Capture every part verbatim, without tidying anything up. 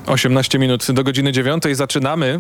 osiemnaście minut do godziny dziewiątej. Zaczynamy.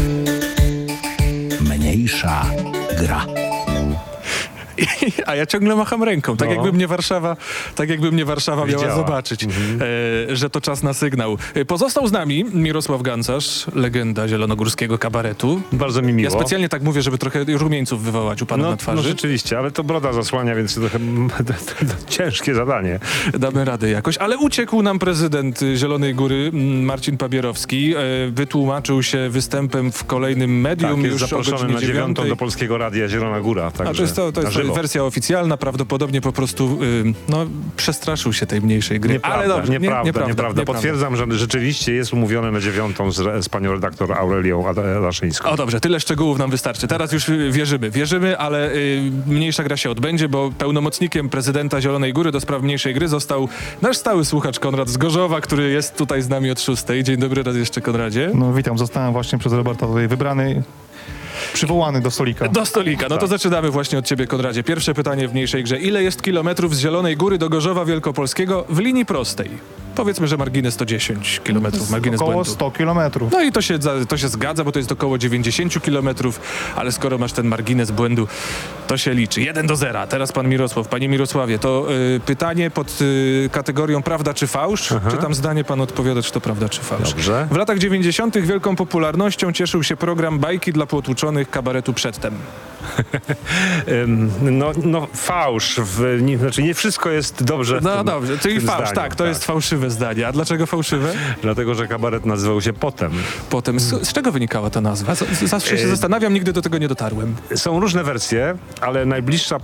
Mniejsza gra. A ja ciągle macham ręką, tak No. jakby mnie Warszawa, tak jakby mnie Warszawa miała Widziała. zobaczyć, Mhm. e, że to czas na sygnał. E, Pozostał z nami Mirosław Gancarz, legenda zielonogórskiego kabaretu. Bardzo mi miło. Ja specjalnie tak mówię, żeby trochę rumieńców wywołać u pana no, na no twarzy. rzeczywiście, ale to broda zasłania, więc to trochę ciężkie zadanie. Damy radę jakoś, ale uciekł nam prezydent Zielonej Góry, m, Marcin Pabierowski. E, Wytłumaczył się występem w kolejnym medium Tak, jest już o zaproszony godzinie na dziewiątą dziewiątej. do Polskiego Radia Zielona Góra. Także A to jest, to, to na jest żywo. wersja oficjalna, prawdopodobnie po prostu y, no, przestraszył się tej mniejszej gry. Nieprawda, Ale dobrze, nie- nieprawda, nieprawda, nieprawda. Potwierdzam, że rzeczywiście jest umówione na dziewiątą z, z panią redaktor Aurelią Ad- Laszyńską. O dobrze, tyle szczegółów nam wystarczy. Teraz już y, wierzymy, wierzymy, ale y, mniejsza gra się odbędzie, bo pełnomocnikiem prezydenta Zielonej Góry do spraw mniejszej gry został nasz stały słuchacz Konrad z Gorzowa, który jest tutaj z nami od szóstej. Dzień dobry raz jeszcze, Konradzie. No witam, zostałem właśnie przez Roberta tutaj wybrany, przywołany do stolika. Do stolika. No to Tak. zaczynamy właśnie od ciebie, Konradzie. Pierwsze pytanie w mniejszej grze. Ile jest kilometrów z Zielonej Góry do Gorzowa Wielkopolskiego w linii prostej? Powiedzmy, że margines to dziesięć kilometrów, margines Około błędu. sto kilometrów. No i to się, za- to się zgadza, bo to jest około dziewięćdziesiąt kilometrów, ale skoro masz ten margines błędu, to się liczy. Jeden do zera. Teraz pan Mirosław. Panie Mirosławie, to y, pytanie pod y, kategorią prawda czy fałsz? Czy tam zdanie pan odpowiada, czy to prawda czy fałsz? Dobrze. W latach dziewięćdziesiątych wielką popularnością cieszył się program Bajki dla potłuczonych kabaretu Przedtem. Ym, No, no fałsz, w, nie, znaczy nie wszystko jest dobrze w No tym, dobrze, w czyli tym fałsz, zdaniu, tak, to jest fałszywe zdanie. A dlaczego fałszywe? Dlatego, że kabaret nazywał się Potem. Potem, z, z czego wynikała ta nazwa? Z, z, zawsze się Y- zastanawiam, nigdy do tego nie dotarłem. Są różne wersje, ale najbliższa